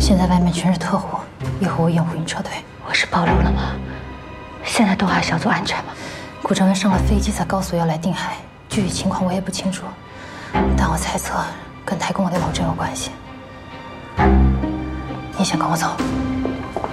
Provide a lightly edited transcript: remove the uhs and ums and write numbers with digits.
现在外面全是特务，一会儿我掩护你撤退。 我是暴露了吗？现在东海小组安全吗？ 顾长渊上了飞机才告诉我要来定海，具体情况我也不清楚，但我猜测跟台共的老郑有关系。你先跟我走。